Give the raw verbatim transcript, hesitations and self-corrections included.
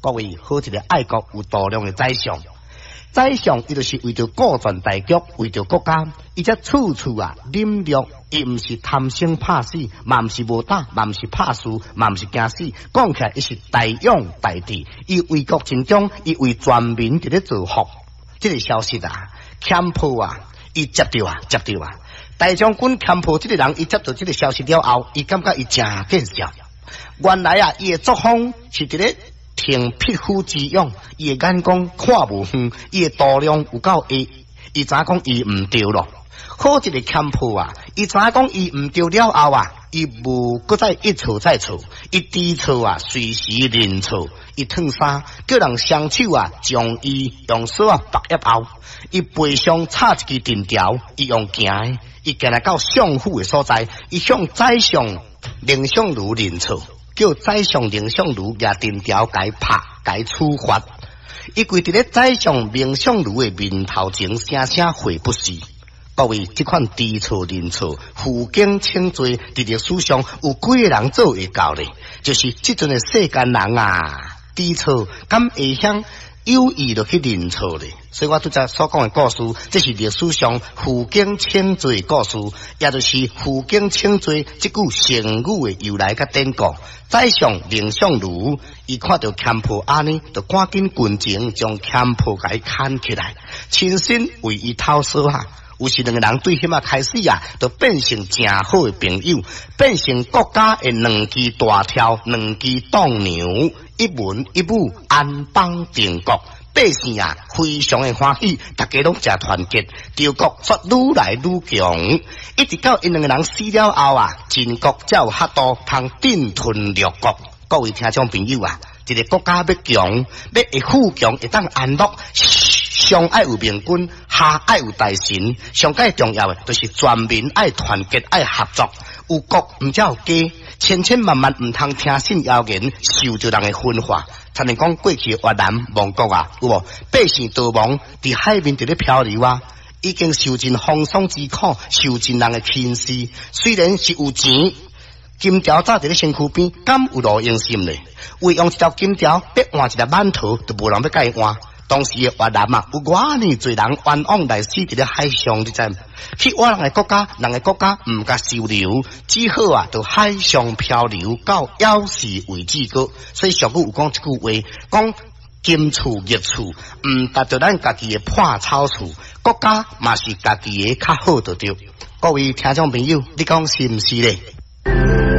各位好一个爱国有度量的宰相。宰相伊就是为着顾全大局，为着国家，伊才处处啊忍辱，伊毋是贪生怕死，嘛毋是无打，嘛毋是怕输，嘛毋是惊死。讲起来，伊是大勇大智，伊为国尽忠，伊为全民伫咧造福。这个消息啊，欠破啊，伊接到啊，接到啊。大将军欠破这个人，伊接到这个消息了后，伊感觉伊真见笑。原来啊，伊的作风是伫咧听匹夫之勇，伊的眼光看无远，伊的度量有够低，伊知影讲伊毋对咯。好一个欠破啊，伊知影讲伊毋对了后啊，伊无搁再一错再错，伊知错啊，随时认错。伊脱衫，叫人双手啊，将伊用手啊拔叶后，伊背上插一支藤条，伊用行的，伊行来到相府的所在，伊向宰相凌相如认错。叫宰相凌相如拿藤条解拍解处罚，伊跪伫咧宰相凌相如的面头前，声声悔不是。各位，这款知错认错、负荆请罪，伫历史上有几个人做会到咧？就是即阵的世间人啊，知错敢会晓有意就去认错咧。所以我拄则所讲的故事，这是历史上负荆请罪故事，也就是负荆请罪这句成语的由来甲典故。宰相凌相如，伊看到欠破安尼，就赶紧军情将欠破给砍起来，亲身为伊讨说啊。有时两个人对迄啊开始啊，就变成真好的朋友，变成国家的两支大跳，两支挡牛，一文一武，安邦定国。百姓啊，非常的欢喜，大家拢真团结，朝国却愈来愈强，一直到因两个人死了后啊，秦国才有法度通并吞六国。各位听众朋友啊，一个国家要强，要会富强，会当安乐，上爱有明君，下爱有大臣，上界重要的就是全民爱团结，爱合作。有国唔才有家，千千万万唔通听信谣言，受着人的分化。才能讲过去的越南、亡国啊，有无？百姓逃亡，伫海面伫咧漂流啊，已经受尽风霜之苦，受尽人的轻视。虽然是有钱，金条早伫咧身躯边，敢有路用心咧？为用一条金条，要换一粒馒头，都无人要甲伊换。当时的越南啊，有偌尼侪人冤枉来死伫咧海上，你知？去我人的国家，人的国家唔甲收留，只好啊，就海上漂流到要死为止个。所以俗语有讲一句话，讲金厝玉厝，唔达到咱家己的破草厝，国家嘛是家己的较好就对。各位听众朋友，你讲是唔是咧？